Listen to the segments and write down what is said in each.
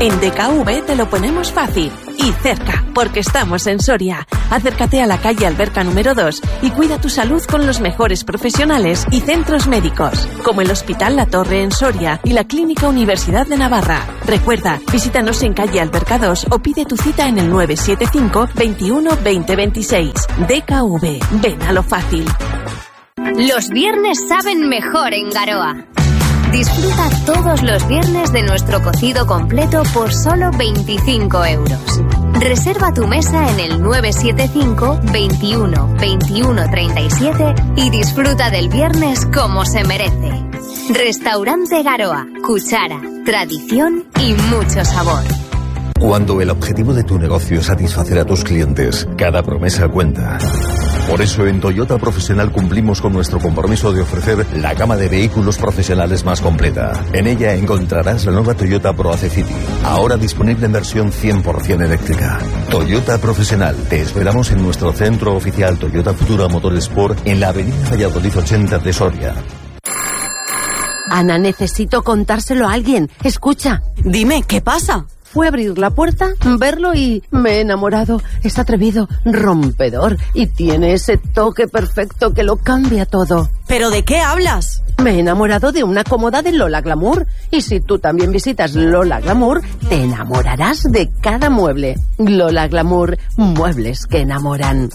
En DKV te lo ponemos fácil y cerca, porque estamos en Soria. Acércate a la calle Alberca número 2 y cuida tu salud con los mejores profesionales y centros médicos, como el Hospital La Torre en Soria y la Clínica Universidad de Navarra. Recuerda, visítanos en calle Alberca 2 o pide tu cita en el 975 21 20 26. DKV, ven a lo fácil. Los viernes saben mejor en Garoa. Disfruta todos los viernes de nuestro cocido completo por solo 25 euros. Reserva tu mesa en el 975 21 21 37 y disfruta del viernes como se merece. Restaurante Garoa, cuchara, tradición y mucho sabor. Cuando el objetivo de tu negocio es satisfacer a tus clientes, cada promesa cuenta. Por eso en Toyota Profesional cumplimos con nuestro compromiso de ofrecer la gama de vehículos profesionales más completa. En ella encontrarás la nueva Toyota Pro-Ace City, ahora disponible en versión 100% eléctrica. Toyota Profesional, te esperamos en nuestro centro oficial Toyota Futura Motorsport en la avenida Valladolid 80 de Soria. Ana, necesito contárselo a alguien. Escucha. Dime, ¿qué pasa? Fue a abrir la puerta, verlo y me he enamorado. Es atrevido, rompedor y tiene ese toque perfecto que lo cambia todo. ¿Pero de qué hablas? Me he enamorado de una cómoda de Lola Glamour. Y si tú también visitas Lola Glamour, te enamorarás de cada mueble. Lola Glamour, muebles que enamoran.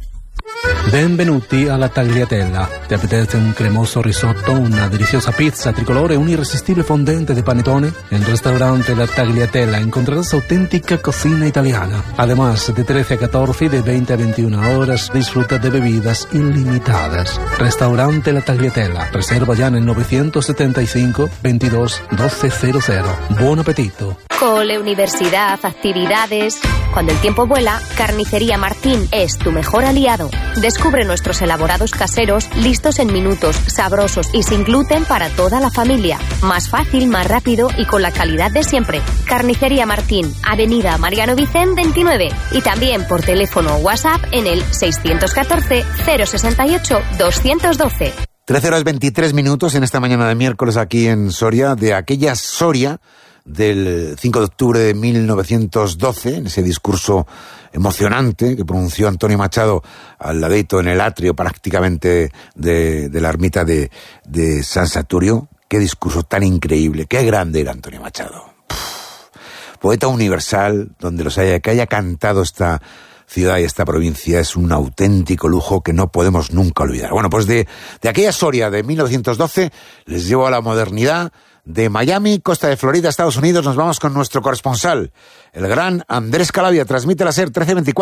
Benvenuti alla Tagliatella. Ti apetece un cremoso risotto, una deliciosa pizza tricolore, un irresistible fondente de panetone? En el restaurante La Tagliatella encontrarás auténtica cocina italiana. Además, de 13 a 14 y de 20 a 21 horas, disfruta de bebidas ilimitadas. Restaurante La Tagliatella. Reserva ya en el 975 22 1200. Buon appetito. Cole, universidad, actividades. Cuando el tiempo vuela, Carnicería Martín es tu mejor aliado. Descubre nuestros elaborados caseros, listos en minutos, sabrosos y sin gluten para toda la familia. Más fácil, más rápido y con la calidad de siempre. Carnicería Martín, Avenida Mariano Vicent 29. Y también por teléfono o WhatsApp en el 614 068 212. 13 horas 23 minutos en esta mañana de miércoles aquí en Soria, de aquella Soria del 5 de octubre de 1912, en ese discurso emocionante que pronunció Antonio Machado al ladito en el atrio prácticamente de la ermita de San Saturio. Qué discurso tan increíble, qué grande era Antonio Machado. Poeta universal, donde los haya, que haya cantado esta ciudad y esta provincia es un auténtico lujo que no podemos nunca olvidar. Bueno, pues de aquella Soria de 1912 les llevo a la modernidad. De Miami, costa de Florida, Estados Unidos, nos vamos con nuestro corresponsal, el gran Andrés Calavia. Transmite la SER 1324.